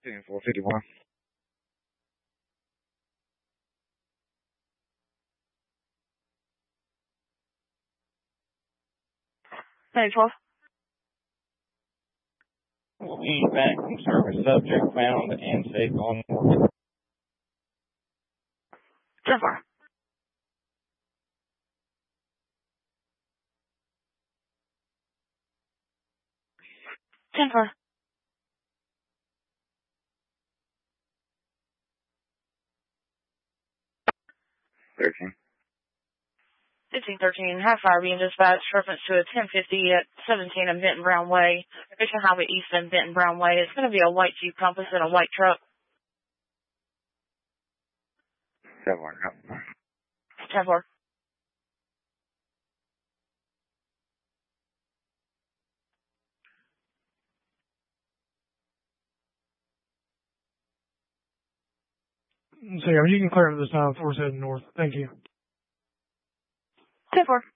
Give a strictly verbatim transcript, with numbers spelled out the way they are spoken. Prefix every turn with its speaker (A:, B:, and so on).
A: ten four fifty-one.
B: ten twelve.
C: Any back from service subject found and safe on board.
B: ten four. ten four.
A: thirteen.
B: fifteen thirteen, half fire being dispatched, reference to a ten fifty at seventeen of Benton Brown Way, Mission Highway East and Benton Brown Way. It's going to be a white Jeep Compass and a white truck.
A: seven one.
B: ten four.
D: So yeah, you can clear it this time before it's heading north. Thank you.
B: ten four.